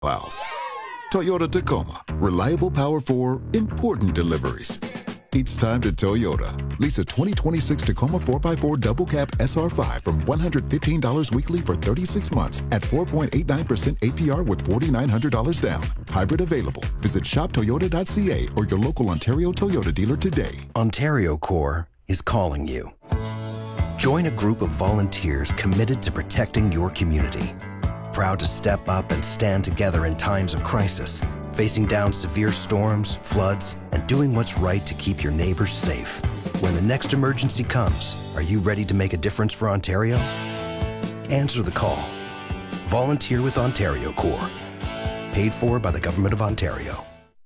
miles. Toyota Tacoma, reliable power for important deliveries. It's time to Toyota. Lease a 2026 Tacoma 4x4 double cab SR5 from $115 weekly for 36 months at 4.89% APR with $4,900 down. Hybrid available. Visit shoptoyota.ca or your local Ontario Toyota dealer today. Ontario Corps is calling you. Join a group of volunteers committed to protecting your community. Proud to step up and stand together in times of crisis, facing down severe storms, floods, and doing what's right to keep your neighbors safe. When the next emergency comes, are you ready to make a difference for Ontario? Answer the call. Volunteer with Ontario Corps. Paid for by the Government of Ontario.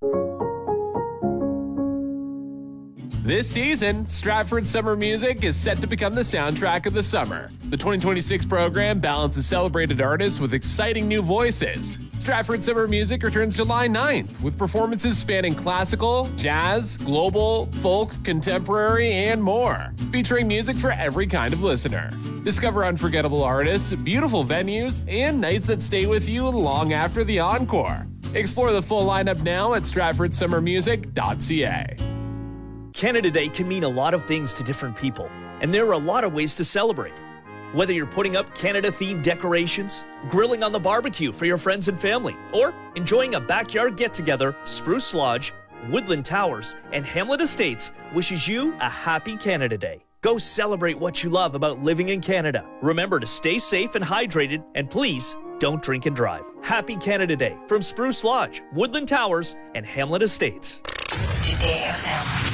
This season, Stratford Summer Music is set to become the soundtrack of the summer. The 2026 program balances celebrated artists with exciting new voices. Stratford Summer Music returns July 9th with performances spanning classical, jazz, global, folk, contemporary, and more, featuring music for every kind of listener. Discover unforgettable artists, beautiful venues, and nights that stay with you long after the encore. Explore the full lineup now at stratfordsummermusic.ca. Canada Day can mean a lot of things to different people, and there are a lot of ways to celebrate. Whether you're putting up Canada-themed decorations, grilling on the barbecue for your friends and family, or enjoying a backyard get-together, Spruce Lodge, Woodland Towers, and Hamlet Estates wishes you a happy Canada Day. Go celebrate what you love about living in Canada. Remember to stay safe and hydrated, and please don't drink and drive. Happy Canada Day from Spruce Lodge, Woodland Towers, and Hamlet Estates. Today FM.